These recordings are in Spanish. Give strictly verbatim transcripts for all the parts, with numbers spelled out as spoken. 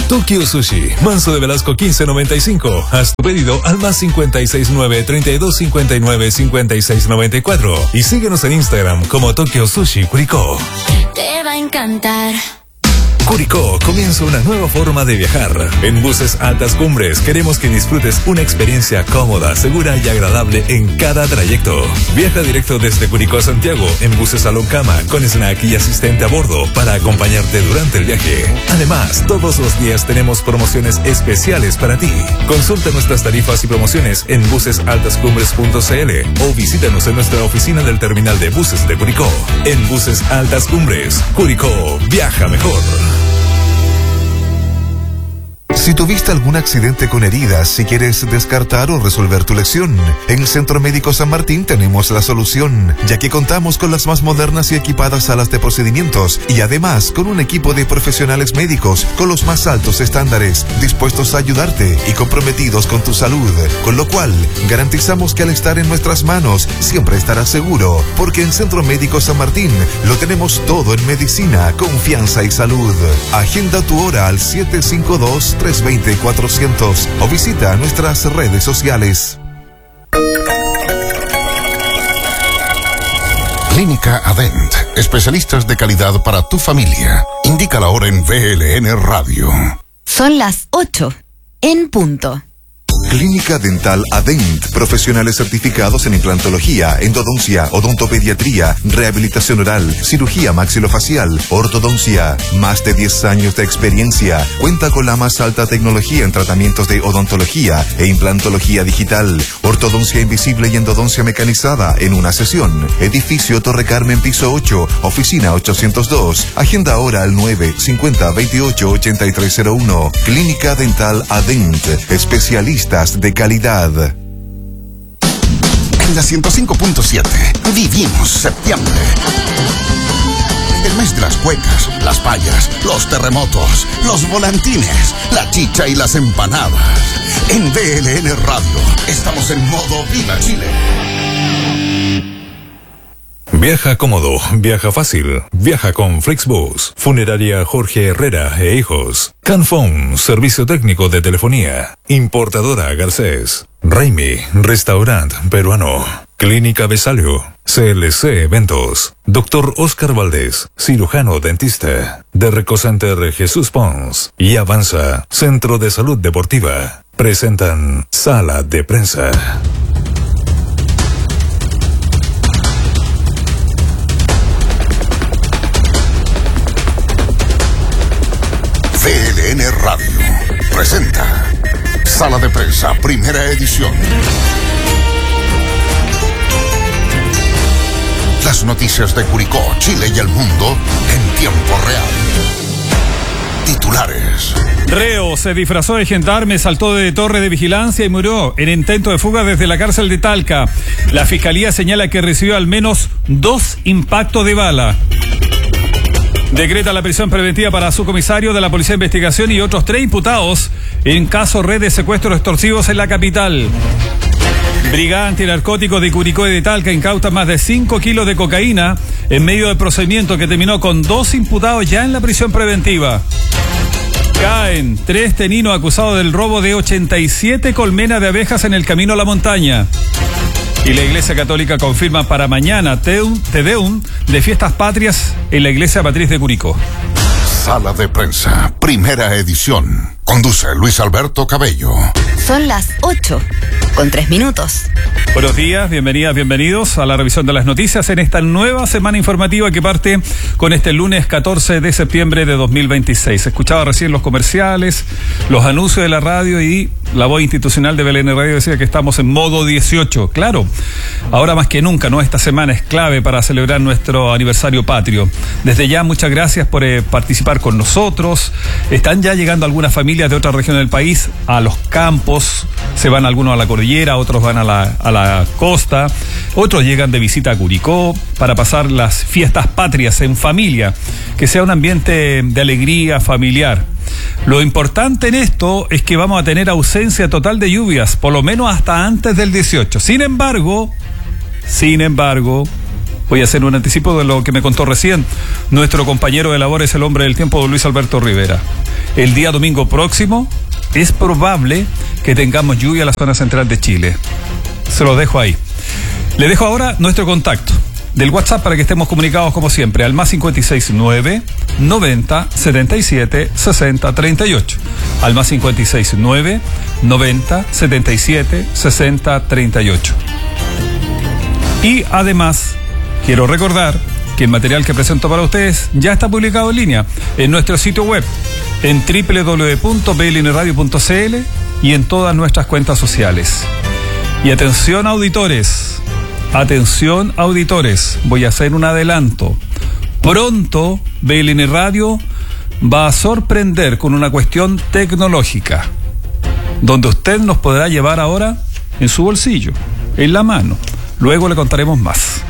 Tokyo Sushi, Manso de Velasco quince noventa y cinco. Haz tu pedido al más cincuenta y seis nueve, treinta y dos cincuenta y nueve, cincuenta y seis noventa y cuatro. Y síguenos en Instagram como Tokyo Sushi Curicó. Te va a encantar. Curicó comienza una nueva forma de viajar. En Buses Altas Cumbres queremos que disfrutes una experiencia cómoda, segura y agradable en cada trayecto. Viaja directo desde Curicó a Santiago en buses Salón Cama con snack y asistente a bordo para acompañarte durante el viaje. Además, todos los días tenemos promociones especiales para ti. Consulta nuestras tarifas y promociones en buses altas cumbres punto c l o visítanos en nuestra oficina del terminal de buses de Curicó. En Buses Altas Cumbres, Curicó, viaja mejor. Si tuviste algún accidente con heridas y quieres descartar o resolver tu lesión, en el Centro Médico San Martín tenemos la solución, ya que contamos con las más modernas y equipadas salas de procedimientos y además con un equipo de profesionales médicos con los más altos estándares, dispuestos a ayudarte y comprometidos con tu salud, con lo cual garantizamos que al estar en nuestras manos siempre estarás seguro, porque en Centro Médico San Martín lo tenemos todo en medicina, confianza y salud. Agenda tu hora al siete cinco dos, tres dos cero, cuatrocientos o visita nuestras redes sociales. Clínica Adent, especialistas de calidad para tu familia. Indica la hora en V L N Radio. Son las ocho, en punto. Clínica Dental Adent, profesionales certificados en implantología, endodoncia, odontopediatría, rehabilitación oral, cirugía maxilofacial, ortodoncia. Más de diez años de experiencia. Cuenta con la más alta tecnología en tratamientos de odontología e implantología digital, ortodoncia invisible y endodoncia mecanizada en una sesión. Edificio Torre Carmen, piso ocho, oficina ochocientos dos. Agenda ahora al nueve cincuenta veintiocho ochenta y tres cero uno. Clínica Dental Adent, especialistas de calidad. En la ciento cinco punto siete vivimos septiembre. El mes de las cuecas, las payas, los terremotos, los volantines, la chicha y las empanadas. En V L N Radio estamos en modo Viva Chile. Viaja cómodo, viaja fácil, viaja con Flixbus, Funeraria Jorge Herrera e Hijos, Canfón, servicio técnico de telefonía, Importadora Garcés, Raimi, restaurante peruano, Clínica Besalio, C L C Eventos, Doctor Oscar Valdés, cirujano dentista, Derreco Center Jesús Pons y Avanza, Centro de Salud Deportiva, presentan Sala de Prensa. V L N Radio presenta Sala de Prensa, primera edición. Las noticias de Curicó, Chile y el mundo en tiempo real. Titulares. Reo se disfrazó de gendarme, saltó de torre de vigilancia y murió en intento de fuga desde la cárcel de Talca. La fiscalía señala que recibió al menos dos impactos de bala. Decreta la prisión preventiva para su comisario de la Policía de Investigación y otros tres imputados en caso red de secuestros extorsivos en la capital. Brigada Antinarcóticos de Curicó y de Talca incauta más de cinco kilos de cocaína en medio del procedimiento que terminó con dos imputados ya en la prisión preventiva. Caen tres teninos acusados del robo de ochenta y siete colmenas de abejas en el camino a la montaña. Y la Iglesia Católica confirma para mañana Te Deum de fiestas patrias en la Iglesia Matriz de Curicó. Sala de Prensa, primera edición. Conduce Luis Alberto Cabello. Son las ocho, con tres minutos. Buenos días, bienvenidas, bienvenidos a la revisión de las noticias en esta nueva semana informativa que parte con este lunes catorce de septiembre de dos mil veintiséis. Escuchaba recién los comerciales, los anuncios de la radio y la voz institucional de V L N Radio decía que estamos en modo dieciocho. Claro, ahora más que nunca, ¿no? Esta semana es clave para celebrar nuestro aniversario patrio. Desde ya, muchas gracias por eh, participar con nosotros. Están ya llegando algunas familias de otras regiones del país a los campos, se van algunos a la cordillera, otros van a la, a la costa, otros llegan de visita a Curicó para pasar las fiestas patrias en familia, que sea un ambiente de alegría familiar. Lo importante en esto es que vamos a tener ausencia total de lluvias, por lo menos hasta antes del dieciocho. Sin embargo, sin embargo, Voy a hacer un anticipo de lo que me contó recién nuestro compañero de labores, el hombre del tiempo, Luis Alberto Rivera. El día domingo próximo es probable que tengamos lluvia en la zona central de Chile. Se lo dejo ahí. Le dejo ahora nuestro contacto del WhatsApp para que estemos comunicados como siempre al más cinco seis nueve, noventa, setenta y siete, sesenta, treinta y ocho. Al más cinco seis nueve, noventa, setenta y siete, sesenta, treinta y ocho. Y además, quiero recordar que el material que presento para ustedes ya está publicado en línea en nuestro sitio web, en doble u doble u doble u punto b l n radio punto c l y en todas nuestras cuentas sociales. Y atención, auditores, atención, auditores, voy a hacer un adelanto. Pronto B L N Radio va a sorprender con una cuestión tecnológica, donde usted nos podrá llevar ahora en su bolsillo, en la mano. Luego le contaremos más.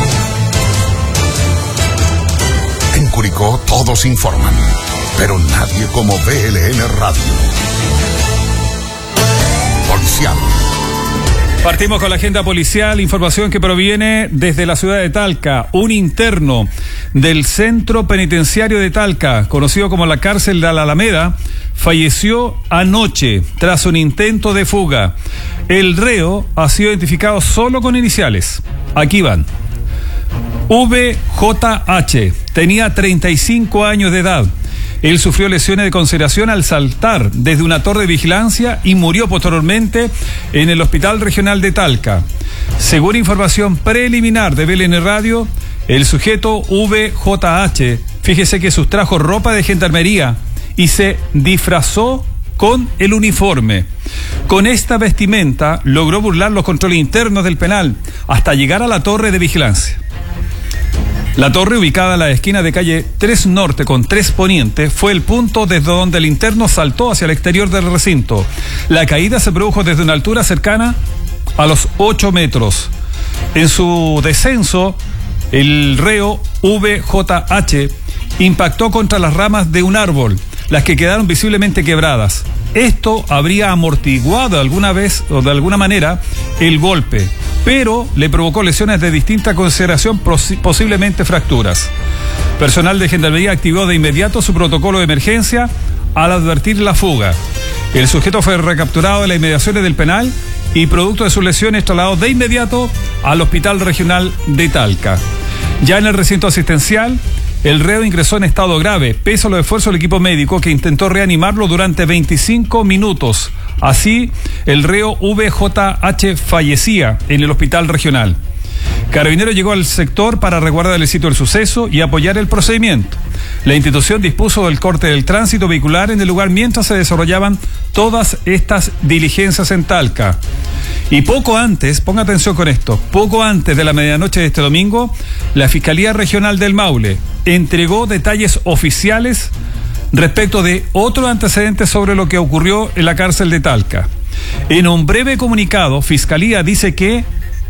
En Curicó todos informan, pero nadie como B L N Radio. Policial. Partimos con la agenda policial, información que proviene desde la ciudad de Talca. Un interno del centro penitenciario de Talca, conocido como la cárcel de la Alameda, falleció anoche tras un intento de fuga. El reo ha sido identificado solo con iniciales. Aquí van. V J H, tenía treinta y cinco años de edad. Él sufrió lesiones de consideración al saltar desde una torre de vigilancia y murió posteriormente en el Hospital Regional de Talca. Según información preliminar de B L N Radio, el sujeto V J H, fíjese que sustrajo ropa de gendarmería y se disfrazó con el uniforme. Con esta vestimenta logró burlar los controles internos del penal hasta llegar a la torre de vigilancia. La torre, ubicada en la esquina de calle tres Norte con tres Poniente, fue el punto desde donde el interno saltó hacia el exterior del recinto. La caída se produjo desde una altura cercana a los ocho metros. En su descenso, el reo V J H impactó contra las ramas de un árbol, las que quedaron visiblemente quebradas. Esto habría amortiguado alguna vez o de alguna manera el golpe, pero le provocó lesiones de distinta consideración, posiblemente fracturas. Personal de Gendarmería activó de inmediato su protocolo de emergencia al advertir la fuga. El sujeto fue recapturado en las inmediaciones del penal y, producto de sus lesiones, trasladado de inmediato al Hospital Regional de Talca. Ya en el recinto asistencial, el reo ingresó en estado grave, pese a los esfuerzos del equipo médico que intentó reanimarlo durante veinticinco minutos. Así, el reo V J H fallecía en el hospital regional. Carabinero llegó al sector para resguardar el sitio del suceso y apoyar el procedimiento. La institución dispuso del corte del tránsito vehicular en el lugar mientras se desarrollaban todas estas diligencias en Talca. Y poco antes, ponga atención con esto, poco antes de la medianoche de este domingo, la Fiscalía Regional del Maule entregó detalles oficiales respecto de otro antecedente sobre lo que ocurrió en la cárcel de Talca. En un breve comunicado, Fiscalía dice que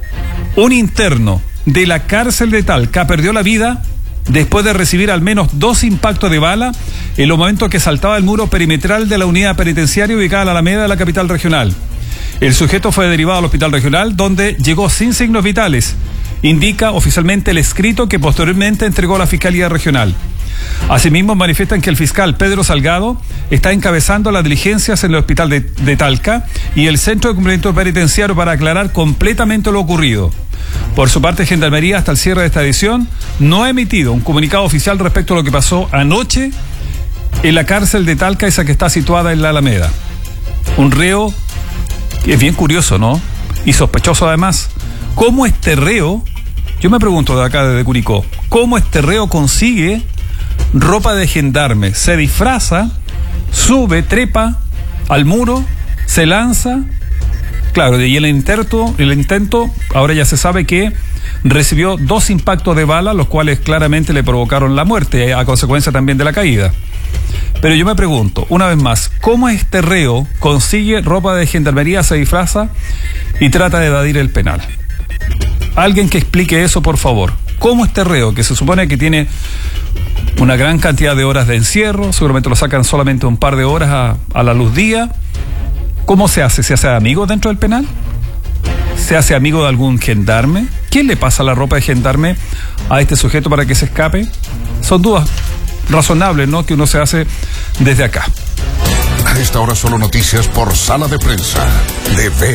un interno de la cárcel de Talca perdió la vida después de recibir al menos dos impactos de bala en los momentos que saltaba el muro perimetral de la unidad penitenciaria ubicada en la Alameda de la capital regional. El sujeto fue derivado al hospital regional, donde llegó sin signos vitales, indica oficialmente el escrito que posteriormente entregó la Fiscalía Regional. Asimismo, manifiestan que el fiscal Pedro Salgado está encabezando las diligencias en el hospital de, de Talca y el centro de cumplimiento penitenciario para aclarar completamente lo ocurrido. Por su parte, Gendarmería, hasta el cierre de esta edición, no ha emitido un comunicado oficial respecto a lo que pasó anoche en la cárcel de Talca, esa que está situada en la Alameda. Un reo que es bien curioso, ¿no? Y sospechoso además. ¿Cómo este reo, yo me pregunto de acá desde Curicó, cómo este reo consigue ropa de gendarme? Se disfraza, sube, trepa al muro, se lanza. Claro, y el intento, el intento, ahora ya se sabe que recibió dos impactos de bala, los cuales claramente le provocaron la muerte, a consecuencia también de la caída. Pero yo me pregunto, una vez más, ¿cómo este reo consigue ropa de gendarmería, se disfraza y trata de evadir el penal? Alguien que explique eso, por favor. ¿Cómo este reo, que se supone que tiene una gran cantidad de horas de encierro, seguramente lo sacan solamente un par de horas a, a la luz día, ¿cómo se hace? ¿Se hace amigo dentro del penal? ¿Se hace amigo de algún gendarme? ¿Qué le pasa a la ropa de gendarme a este sujeto para que se escape? Son dudas razonables, ¿no?, que uno se hace desde acá. A esta hora solo noticias por Sala de Prensa de B